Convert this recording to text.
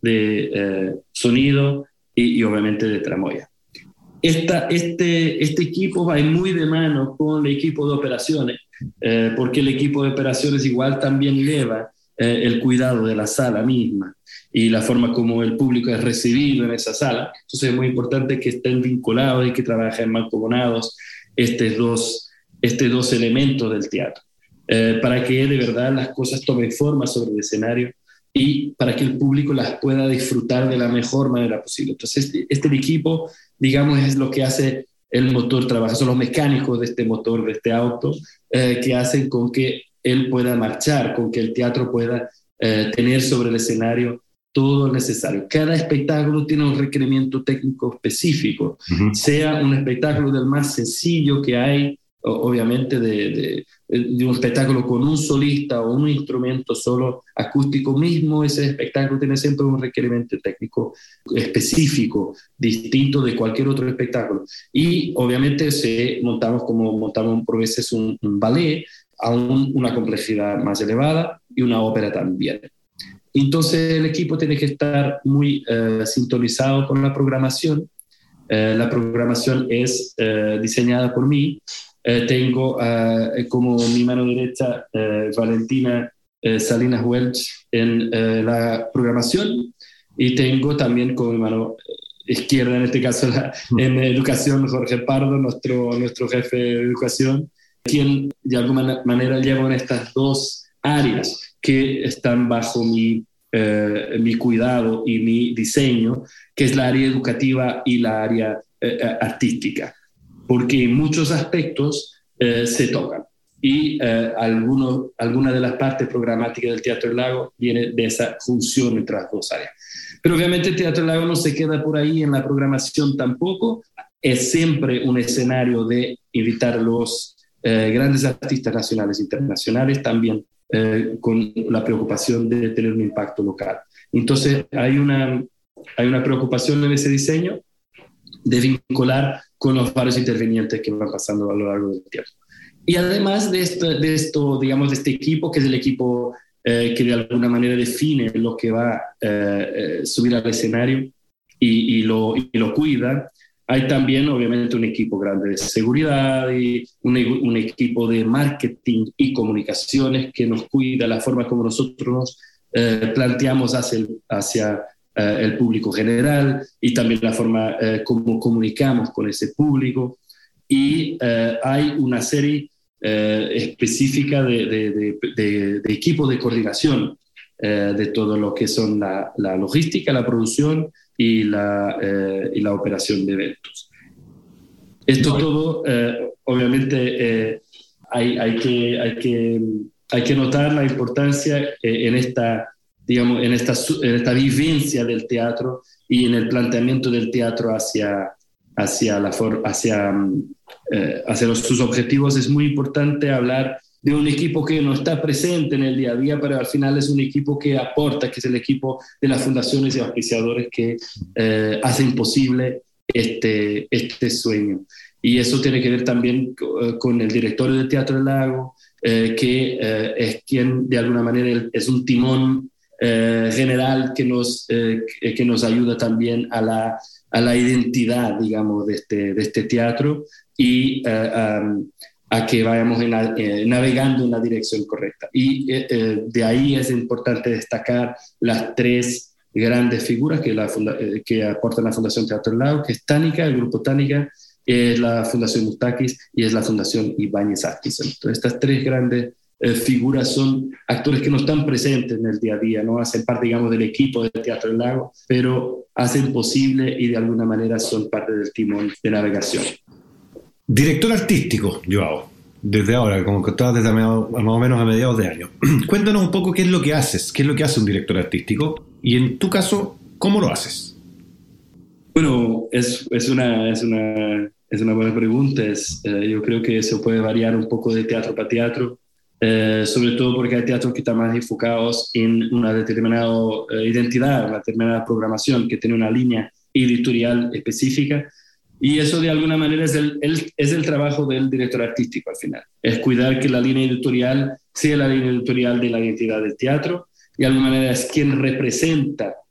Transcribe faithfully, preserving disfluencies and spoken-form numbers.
de eh, sonido y, y obviamente de tramoya. Esta, este, este equipo va muy de mano con el equipo de operaciones, eh, porque el equipo de operaciones igual también lleva eh, el cuidado de la sala misma y la forma como el público es recibido en esa sala. Entonces es muy importante que estén vinculados y que trabajen mancomunados estos dos, estos dos elementos del teatro, eh, para que de verdad las cosas tomen forma sobre el escenario y para que el público las pueda disfrutar de la mejor manera posible. Entonces este, este equipo, digamos, es lo que hace el motor trabaja, son los mecánicos de este motor, de este auto, eh, que hacen con que él pueda marchar, con que el teatro pueda eh, tener sobre el escenario todo lo necesario. Cada espectáculo tiene un requerimiento técnico específico, uh-huh. sea un espectáculo del más sencillo que hay, obviamente de, de, de un espectáculo con un solista o un instrumento solo acústico mismo, ese espectáculo tiene siempre un requerimiento técnico específico, distinto de cualquier otro espectáculo. Y obviamente se montamos como montamos por veces un, un ballet a un, una complejidad más elevada y una ópera también. Entonces el equipo tiene que estar muy eh, sintonizado con la programación. Eh, la programación es eh, diseñada por mí. Eh, tengo uh, como mi mano derecha uh, Valentina uh, Salinas Welch en uh, la programación, y tengo también como mi mano izquierda, en este caso la, en educación, Jorge Pardo, nuestro, nuestro jefe de educación, quien de alguna manera lleva en estas dos áreas que están bajo mi, uh, mi cuidado y mi diseño, que es la área educativa y la área uh, artística. Porque en muchos aspectos eh, se tocan. Y eh, alguno, alguna de las partes programáticas del Teatro del Lago viene de esa función entre las dos áreas. Pero obviamente el Teatro del Lago no se queda por ahí en la programación tampoco. Es siempre un escenario de invitar a los eh, grandes artistas nacionales e internacionales, también eh, con la preocupación de tener un impacto local. Entonces hay una, hay una preocupación en ese diseño de vincular con los varios intervenientes que van pasando a lo largo del tiempo. Y además de esto, de esto digamos, de este equipo, que es el equipo eh, que de alguna manera define lo que va a eh, eh, subir al escenario y, y, lo, y lo cuida, hay también obviamente un equipo grande de seguridad y un, un equipo de marketing y comunicaciones que nos cuida la forma como nosotros nos eh, planteamos hacia el, hacia Uh, el público general, y también la forma uh, como comunicamos con ese público. Y uh, hay una serie uh, específica de, de, de, de, de equipos de coordinación uh, de todo lo que son la, la logística, la producción y la, uh, y la operación de eventos. Esto no. todo, uh, obviamente, uh, hay, hay, que, hay, que, hay que notar la importancia uh, en esta digamos, en esta, en esta vivencia del teatro y en el planteamiento del teatro hacia, hacia, la for, hacia, eh, hacia los, sus objetivos. Es muy importante hablar de un equipo que no está presente en el día a día, pero al final es un equipo que aporta, que es el equipo de las fundaciones y auspiciadores que eh, hacen posible este, este sueño. Y eso tiene que ver también con el directorio del Teatro del Lago, eh, que eh, es quien de alguna manera es un timón Eh, general que nos, eh, que nos ayuda también a la, a la identidad, digamos, de este, de este teatro y eh, um, a que vayamos en la, eh, navegando en la dirección correcta. Y eh, eh, de ahí es importante destacar las tres grandes figuras que, la funda- eh, que aportan la Fundación Teatro del Lago, que es Tánica, el Grupo Tánica, es la Fundación Mustakis y es la Fundación Ibáñez Atkinson. Entonces, estas tres grandes Eh, figuras son actores que no están presentes en el día a día, no hacen parte, digamos, del equipo del Teatro del Lago, pero hacen posible y de alguna manera son parte del timón de navegación. Director artístico, Joao, desde ahora, como contabas, desde más o menos a mediados de año. Cuéntanos un poco qué es lo que haces, qué es lo que hace un director artístico y en tu caso, ¿cómo lo haces? Bueno, es, es, una, es, una, es una buena pregunta. Es, eh, yo creo que eso puede variar un poco de teatro para teatro. Eh, sobre todo porque hay teatros que están más enfocados en una determinada eh, identidad, una determinada programación que tiene una línea editorial específica, y eso de alguna manera es el, el, es el trabajo del director artístico al final, es cuidar que la línea editorial sea la línea editorial de la identidad del teatro, y de alguna manera es quien representa